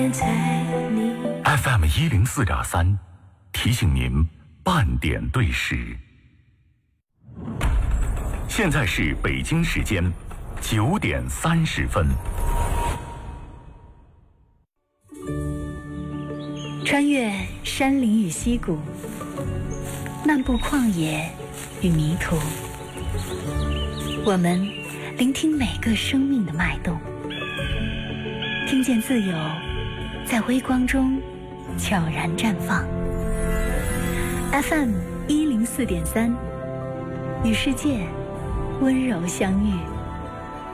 FM 104.3，提醒您半点对时。现在是北京时间9点30分。 穿越山林与溪谷，漫步旷野与迷途，我们聆听每个生命的脉动，听见自由在微光中悄然绽放。FM 104.3，与世界温柔相遇。